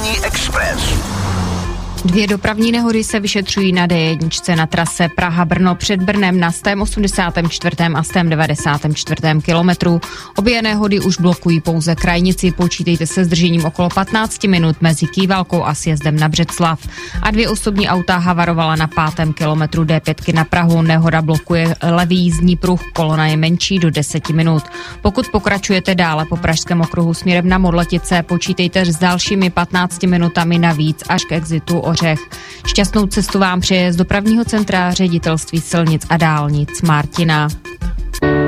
Dopravní expres. 2 dopravní nehody se vyšetřují na D1 na trase Praha-Brno před Brnem na 184. a 194. kilometru. Obě nehody už blokují pouze krajnici, počítejte se zdržením okolo 15 minut mezi Kývalkou a sjezdem na Břeclav. A 2 osobní auta havarovala na 5. kilometru D5 na Prahu. Nehoda blokuje levý jízdní pruh, kolona je menší do 10 minut. Pokud pokračujete dále po Pražském okruhu směrem na Modletice, počítejte s dalšími 15 minutami navíc až k exitu Ořech. Šťastnou cestu vám přeje z dopravního centra Ředitelství silnic a dálnic Martina.